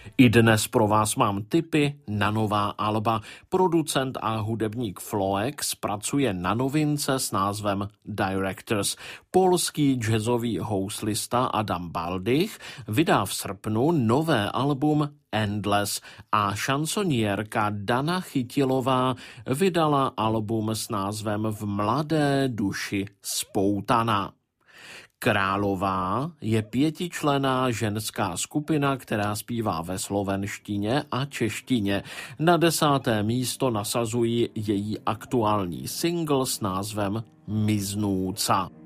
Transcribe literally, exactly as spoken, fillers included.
I dnes pro vás mám tipy na nová alba. Producent a hudebník Floex pracuje na novince s názvem Directors. Polský jazzový houslista Adam Baldych vydá v srpnu nové album Endless a šansonierka Dana Chytilová vydala album s názvem V mladé duši spoutaná. Králová je pětičlenná ženská skupina, která zpívá ve slovenštině a češtině. Na desáté místo nasazují její aktuální single s názvem Miznúca.